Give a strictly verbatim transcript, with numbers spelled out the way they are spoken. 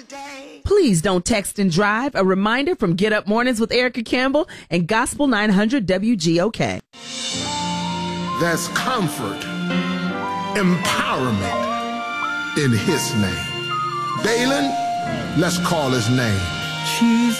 today. Please don't text and drive. A reminder from Get Up Mornings with Erica Campbell and Gospel nine hundred W G O K. There's comfort, empowerment in his name. Dalen, let's call his name. Jesus.